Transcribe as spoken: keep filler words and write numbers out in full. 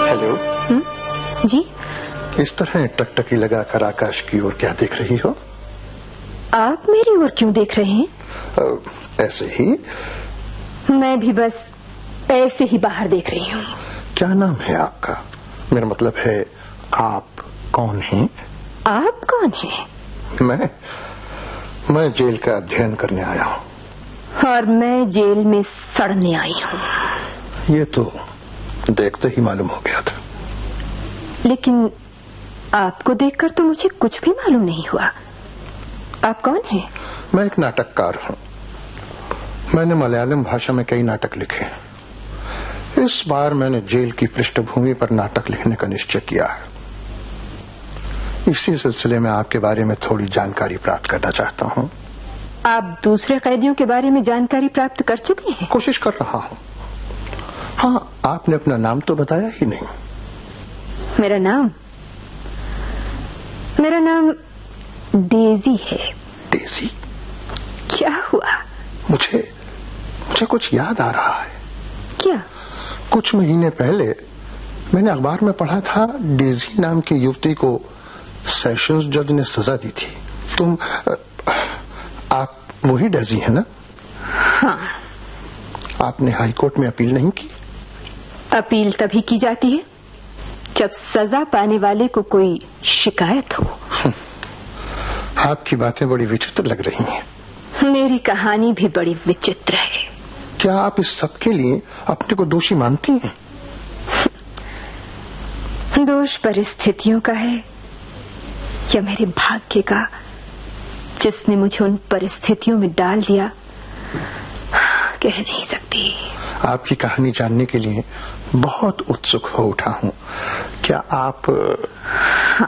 Hello. हम्म, जी। इस तरह टकटकी लगाकर आकाश की ओर क्या देख रही हो? आप मेरी ओर क्यों देख रहे हैं? आ, ऐसे ही। मैं भी बस ऐसे ही बाहर देख रही हूँ। क्या नाम है आपका? मेरा मतलब है आप कौन हैं? आप कौन हैं? मैं मैं जेल का अध्ययन करने आया हूँ। और मैं जेल में सड़ने आई हूँ। ये तो देखते ही मालूम हो गया था। लेकिन आपको देखकर तो मुझे कुछ भी मालूम नहीं हुआ। आप कौन हैं? मैं एक नाटककार हूँ। मैंने मलयालम भाषा में कई नाटक लिखे। इस बार मैंने जेल की पृष्ठभूमि पर नाटक लिखने का निश्चय किया है। इसी सिलसिले में आपके बारे में थोड़ी जानकारी प्राप्त करना चाहता हूँ। आप दूसरे कैदियों के बारे में जानकारी प्राप्त कर चुके हैं? कोशिश कर रहा हूँ। हाँ, आपने अपना नाम तो बताया ही नहीं। मेरा नाम मेरा नाम डेजी है। डेजी? क्या हुआ? मुझे मुझे कुछ याद आ रहा है। क्या? कुछ महीने पहले मैंने अखबार में पढ़ा था डेजी नाम की युवती को सेशंस जज ने सजा दी थी। तुम आप वही डेजी है ना? हाँ। आपने हाई कोर्ट में अपील नहीं की? अपील तभी की जाती है जब सजा पाने वाले को कोई शिकायत हो। आपकी बातें बड़ी विचित्र लग रही हैं। मेरी कहानी भी बड़ी विचित्र है। क्या आप इस सब के लिए अपने को दोषी मानती हैं? दोष परिस्थितियों का है या मेरे भाग्य का, जिसने मुझे उन परिस्थितियों में डाल दिया, कह नहीं सकती। आपकी कहानी जानने के लिए बहुत उत्सुक हो उठा हूँ। क्या आप